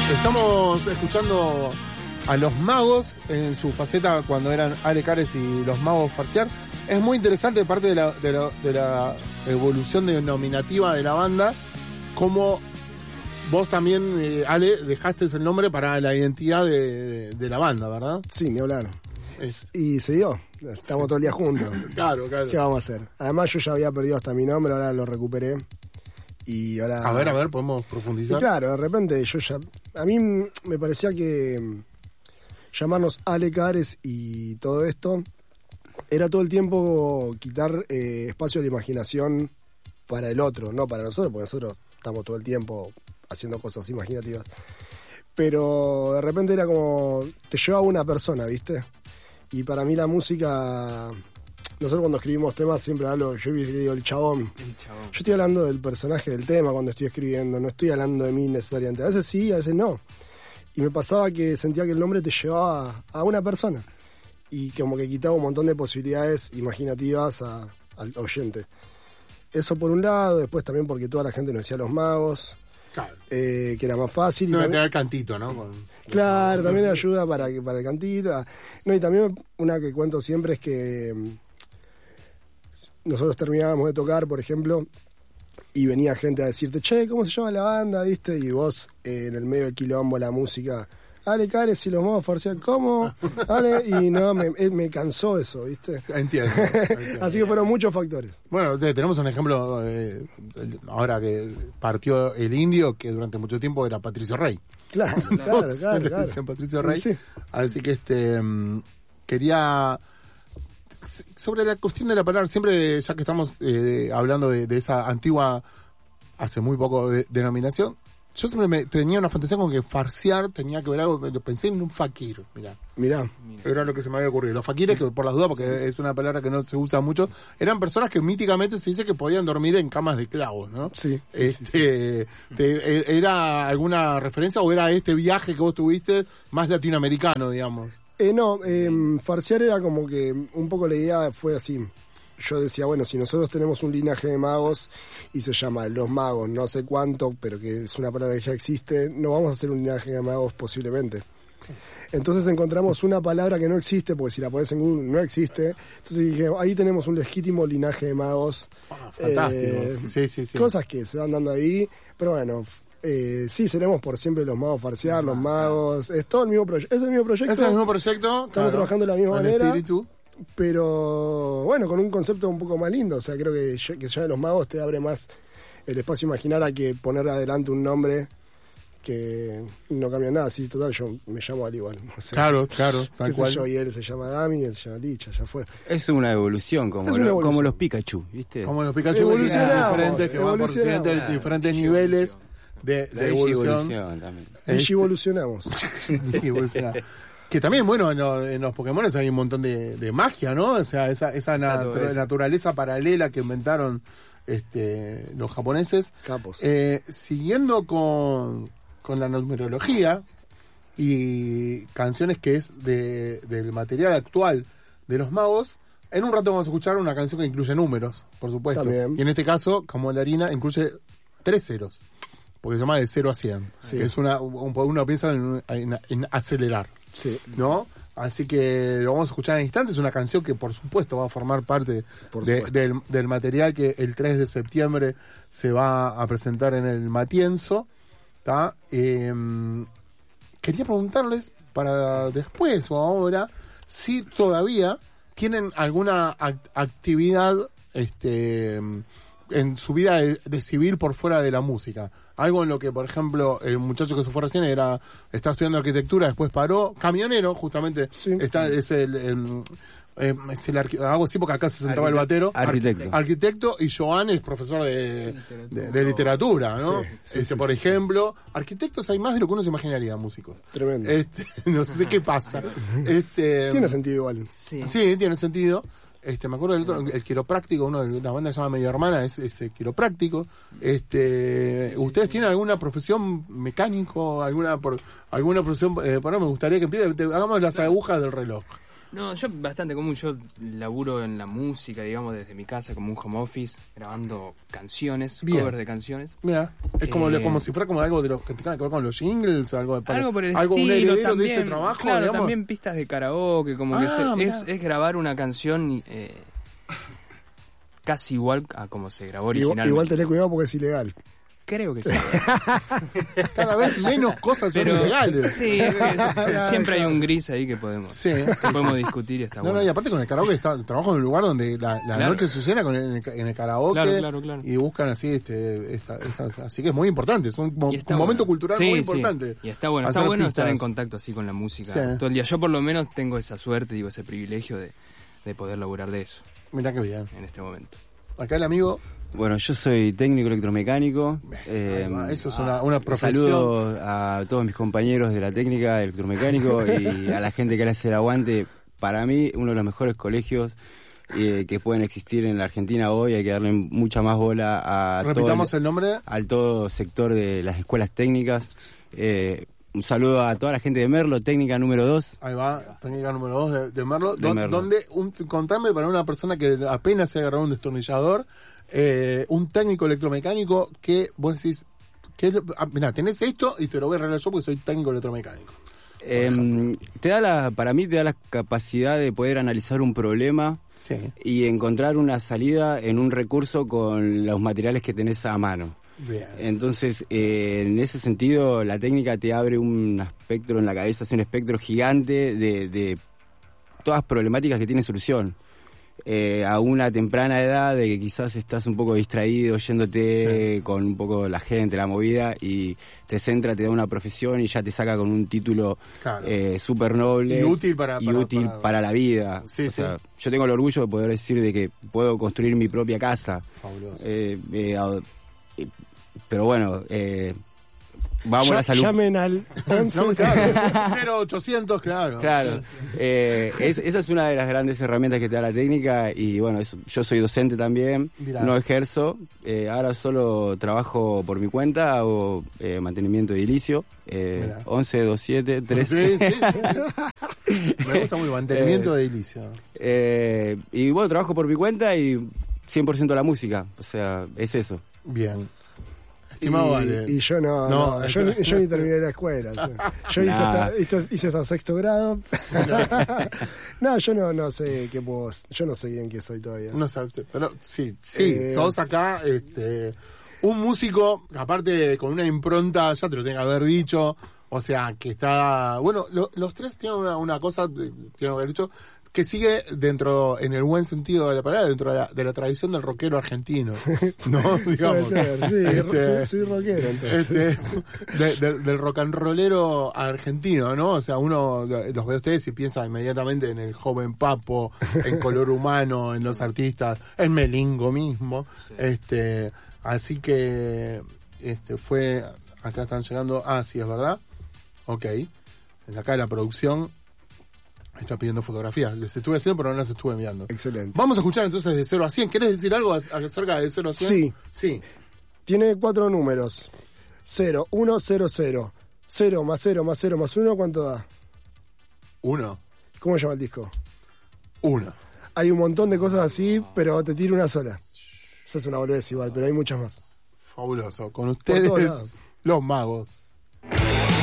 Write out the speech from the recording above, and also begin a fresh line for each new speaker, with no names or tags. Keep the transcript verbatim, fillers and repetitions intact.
Estamos escuchando a Los Magos en su faceta cuando eran Ale Cares y Los Magos Farciar. Es muy interesante parte de la, de la, de la evolución denominativa de la banda, como vos también, eh, Ale, dejaste el nombre para la identidad de, de la banda, ¿verdad?
Sí, ni hablar.
Es...
Y se dio. Estamos sí. todo el día juntos.
Claro, claro.
¿Qué vamos a hacer? Además yo ya había perdido hasta mi nombre, ahora lo recuperé. Y ahora...
A ver, a ver, podemos profundizar.
Y claro, de repente yo ya... A mí me parecía que llamarnos Ale Cares y todo esto era todo el tiempo quitar eh, espacio a la imaginación para el otro, no para nosotros, porque nosotros estamos todo el tiempo haciendo cosas imaginativas. Pero de repente era como... Te llevaba una persona, ¿viste? Y para mí la música... Nosotros cuando escribimos temas siempre hablo, yo digo el chabón. el chabón. Yo estoy hablando del personaje del tema cuando estoy escribiendo, no estoy hablando de mí necesariamente. A veces sí, a veces no. Y me pasaba que sentía que el nombre te llevaba a una persona. Y como que quitaba un montón de posibilidades imaginativas a, al oyente. Eso por un lado, después también porque toda la gente nos decía Los Magos.
Claro.
Eh, que era más fácil.
No,
también,
tener cantito, ¿no? Con
claro, también ayuda para, para el cantito. No, y también una que cuento siempre es que nosotros terminábamos de tocar, por ejemplo, y venía gente a decirte, che, ¿cómo se llama la banda? ¿Viste? Y vos, eh, en el medio del quilombo, la música, Ale Cares y Los Magos Farciar, ¿cómo? Ale, y no, me, me cansó eso, ¿viste?
Entiendo, entiendo.
Así que fueron muchos factores.
Bueno, tenemos un ejemplo, eh, ahora que partió el Indio, que durante mucho tiempo era Patricio Rey.
Claro, claro, claro. claro.
Patricio Rey.
Sí.
Así que este quería... Sobre la cuestión de la palabra, siempre, ya que estamos eh, hablando de, de esa antigua, hace muy poco, de, denominación, yo siempre me, tenía una fantasía con que farciar tenía que ver algo, pensé en un fakir, mirá.
Mirá.
Era lo que se me había ocurrido. Los fakires, que por las dudas, porque es una palabra que no se usa mucho, eran personas que míticamente se dice que podían dormir en camas de clavos, ¿no?
Sí. sí,
este,
sí,
sí. Te, ¿Era alguna referencia o era este viaje que vos tuviste más latinoamericano, digamos?
Eh, no, eh, farciar era como que un poco la idea fue así. Yo decía, bueno, si nosotros tenemos un linaje de magos y se llama Los Magos, no sé cuánto, pero que es una palabra que ya existe, no vamos a hacer un linaje de magos posiblemente. Entonces encontramos una palabra que no existe, porque si la pones en Google no existe. Entonces dije, ahí tenemos un legítimo linaje de magos.
Ah, fantástico.
Eh,
sí, sí, sí.
Cosas que se van dando ahí, pero bueno... Eh, sí, seremos por siempre Los Magos Farciar, Los Magos, es todo el mismo proyecto, es el mismo proyecto.
Es el mismo proyecto,
estamos
claro,
trabajando de la misma manera,
espíritu.
Pero bueno, con un concepto un poco más lindo, o sea, creo que que ya Los Magos te abre más el espacio imaginar a que poner adelante un nombre que no cambia nada. Sí, total, yo me llamo al igual, o sea,
claro, claro, tal cual.
Yo, y él se llama Dami, él se llama Licha, ya fue.
Es una evolución, como,
es una
lo,
evolución.
como los Pikachu, ¿viste?
Como los Pikachu,
evolucionamos,
diferentes, que van por diferentes,
claro,
diferentes niveles de, de evolución.
también.
Evolucionamos.
Que también, bueno, en, lo, en los Pokémon hay un montón de, de magia, ¿no? O sea, esa, esa
claro,
natu-
es.
naturaleza paralela que inventaron este, los japoneses.
Capos.
Eh, siguiendo con, con la numerología y canciones que es de, del material actual de los magos, en un rato vamos a escuchar una canción que incluye números, por supuesto.
También.
Y en este caso, como la harina, incluye tres ceros, porque se llama de cero a cien.
Sí.
Que es una, un, uno piensa en, en, en acelerar.
Sí.
¿No? Así que lo vamos a escuchar en instantes. Es una canción que por supuesto va a formar parte de, del, del material que el tres de septiembre se va a presentar en el Matienzo. ¿Tá? Eh, quería preguntarles para después o ahora si todavía tienen alguna act- actividad este en su vida de, de civil por fuera de la música. Algo en lo que, por ejemplo, el muchacho que se fue recién era estaba estudiando arquitectura, después paró, camionero, justamente,
sí.
está es el, el, eh, es el arqu- algo así porque acá se sentaba
Arquitecto.
el batero.
Arquitecto.
Arquitecto, y Joan es profesor de, de, de literatura, ¿no?
Sí, sí,
este,
sí,
por
sí,
ejemplo, arquitectos hay más de lo que uno se imaginaría, músicos.
Tremendo.
Este, no sé qué pasa. Este,
Tiene sentido igual.
Sí.
Sí, tiene sentido. Este, me acuerdo del otro, el quiropráctico, uno de una banda que se llama Medio Hermana, es, es el quiropráctico. Este, ¿ustedes tienen alguna profesión mecánico, alguna por, alguna profesión? Eh, por ahora me gustaría que empiece, te- hagamos las agujas del reloj.
No, yo bastante común. Yo laburo en la música, digamos, desde mi casa como un home office, grabando canciones,
Bien.
covers de canciones.
Mira, es como,
Eh,
como si fuera como algo de los que tenga que ver con los jingles, algo, para,
Algo por el
algo un
estilo,
heredero
también,
de ese trabajo,
claro,
digamos.
también pistas de karaoke, como
Ah,
que se-
mirá.
es, es grabar una canción eh, casi igual a como se grabó
Igual,
originalmente.
igual tener cuidado porque es ilegal.
Creo que sí.
Cada vez menos cosas son
Pero
ilegales.
sí, es que es- siempre hay un gris ahí que podemos,
Sí.
que podemos discutir y está
No, no,
bueno.
y aparte con el karaoke está, trabajo en un lugar donde la, la
Claro.
noche se llena con el, en, el, en el karaoke
Claro, claro, claro.
y buscan así este esta, esta- así que es muy importante, es un, mo-
Y
un
está
momento
bueno.
cultural
Sí,
muy
sí.
importante.
Y está bueno, está
Hacer
bueno
pistas.
estar en contacto así con la música
Sí.
todo el día. Yo por lo menos tengo esa suerte, digo, ese privilegio de, de poder laburar de eso
Mirá qué bien.
en este momento.
Acá el amigo,
Bueno, yo soy técnico electromecánico.
ahí va, eso es una,
ah,
una profesión.
Saludo a todos mis compañeros de la técnica, electromecánico y a la gente que le hace el aguante. Para mí, uno de los mejores colegios eh, que pueden existir en la Argentina hoy. Hay que darle mucha más bola a todo
Repitamos
el,
el nombre.
al todo sector de las escuelas técnicas. Eh, un saludo a toda la gente de Merlo, técnica número dos.
Ahí va, técnica número dos de, de Merlo.
De
Don-
Merlo.
Donde, un, contame para una persona que apenas se ha agarrado un destornillador, eh, un técnico electromecánico que vos decís, que es lo- ah, mirá, tenés esto y te lo voy a arreglar yo porque soy técnico electromecánico.
Eh, te da la, para mí te da la capacidad de poder analizar un problema
Sí.
y encontrar una salida en un recurso con los materiales que tenés a mano.
Bien.
Entonces, eh, en ese sentido, la técnica te abre un espectro en la cabeza, es un espectro gigante de, de todas problemáticas que tienen solución. Eh, a una temprana edad de que quizás estás un poco distraído, yéndote
Sí.
con un poco la gente, la movida, y te centra, te da una profesión y ya te saca con un título
Claro.
eh, súper noble
Y útil para-
y
para-
útil
para-
para la vida.
Sí,
O
sí.
sea, yo tengo el orgullo de poder decir de que puedo construir mi propia casa.
Fabuloso.
Eh, eh, a- eh, pero bueno, eh, vamos a la
Ya-
salud.
Llamen al once.
No, claro. cero ochocientos, claro.
Claro, eh, es- esa es una de las grandes herramientas que te da la técnica y bueno, eso- yo soy docente también,
Mirá.
no ejerzo, eh, ahora solo trabajo por mi cuenta, hago eh, mantenimiento edilicio, eh,
Mirá.
once veintisiete trece.
Sí, sí. Me gusta muy mantenimiento de edilicio.
Eh, y bueno, trabajo por mi cuenta y cien por ciento la música, o sea, es eso.
Bien. Estimado Vale.
Y, y yo no,
No,
no, yo, ni, yo ni terminé la escuela. Yo, yo hice,
Nah.
hasta, hice, hice hasta sexto grado. No, yo no, no sé qué puedo, yo no sé bien qué soy todavía.
No sabes, pero sí, sí,
Eh,
sos acá este, un músico, aparte con una impronta, ya te lo tengo que haber dicho, o sea, que está... Bueno, lo- los tres tienen una, una cosa, eh, tienen que haber dicho, que sigue dentro, en el buen sentido de la palabra, dentro de la, de la tradición del rockero argentino, ¿no?
Puede
Digamos.
ser, sí,
Este,
soy, soy rockero entonces.
este, de- de- del rock and rollero argentino, ¿no? O sea, uno los ve a ustedes y piensa inmediatamente en el joven Papo, en Color Humano, en los artistas, en Melingo mismo. Este, así que este fue, acá están llegando, ah, sí, es verdad. Ok. Acá la producción está pidiendo fotografías. Les estuve haciendo, pero no las estuve enviando.
Excelente.
Vamos a escuchar entonces de cero a cien. ¿Querés decir algo acerca de cero a cien?
Sí.
Sí.
Tiene cuatro números. cero, uno, cero, cero. cero más cero más cero más uno, ¿cuánto da?
Uno.
¿Cómo se llama el disco?
Uno.
Hay un montón de cosas así, pero te tiro una sola. Esa es una boludez igual, pero hay muchas más.
Fabuloso. Con
todos
ustedes,
lados.
los magos.